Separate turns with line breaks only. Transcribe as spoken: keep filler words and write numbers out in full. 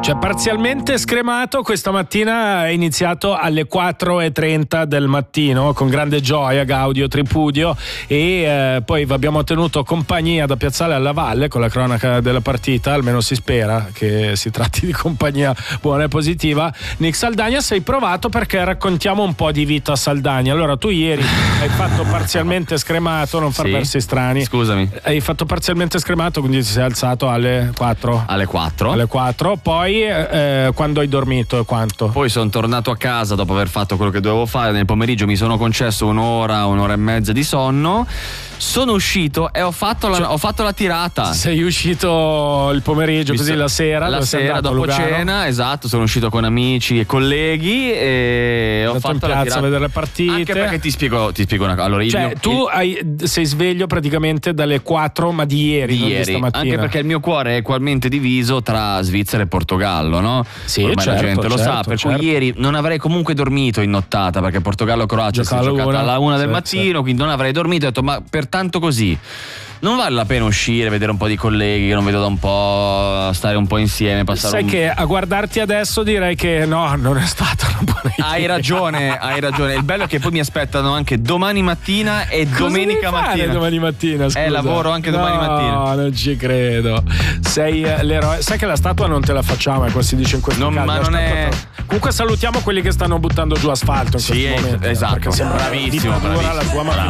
Cioè parzialmente scremato, questa mattina è iniziato alle quattro e trenta del mattino con grande gioia, gaudio, tripudio, e eh, poi vi abbiamo tenuto compagnia da Piazzale alla Valle con la cronaca della partita, almeno si spera che si tratti di compagnia buona e positiva. Nick Saldagna, sei provato perché raccontiamo un po' di vita a Saldagna. Allora tu ieri hai fatto parzialmente scremato, non far
Sì?
versi strani.
Scusami.
Hai fatto parzialmente scremato, quindi ti sei alzato alle quattro?
Alle quattro.
Alle quattro, poi eh, quando hai dormito e quanto?
Poi sono tornato a casa dopo aver fatto quello che dovevo fare. Nel pomeriggio mi sono concesso un'ora, un'ora e mezza di sonno. Sono uscito e ho fatto la,
Cioè,
ho fatto la tirata.
Sei uscito il pomeriggio,
Mi
così
so-
la sera?
La
dove sei
sera
andato, a
dopo
Lugano?
cena, esatto, sono uscito con amici e colleghi e ho
Andato in
fatto la
piazza
tirata
a vedere le partite.
Anche perché ti spiego, ti spiego una cosa. Allora, il
Cioè,
mio-
tu
il-
hai, sei sveglio praticamente dalle quattro, ma di ieri,
di
non
ieri,
di stamattina.
anche perché il mio cuore è equalmente diviso tra Svizzera e Portogallo, no?
Sì,
ormai
certo,
la gente lo
certo,
sa, per
certo.
cui ieri non avrei comunque dormito in nottata perché Portogallo-Croazia si è
Giocava alla
giocata
una.
alla una del
Sì,
mattino, quindi non avrei dormito. Ho detto, ma pertanto così non vale la pena uscire, vedere un po' di colleghi che non vedo da un po', stare un po' insieme, passare
Sai
un...
che a guardarti adesso direi che no, non è stata una buona idea.
Hai ragione, hai ragione. Il bello è che poi mi aspettano anche domani mattina e
Cosa
domenica
devi fare
mattina.
domani mattina, scusa?
Eh, lavoro anche domani
no,
mattina.
No, non ci credo. Sei eh, l'eroe. Sai che la statua non te la facciamo, è come si dice in questo
Non-
caso.
ma
La
non
statua
è-
te- Comunque salutiamo quelli che stanno buttando giù asfalto in
Sì,
questo momento.
esatto,
perché sembra
bravissimo,
dittatura
bravissimo.
la tua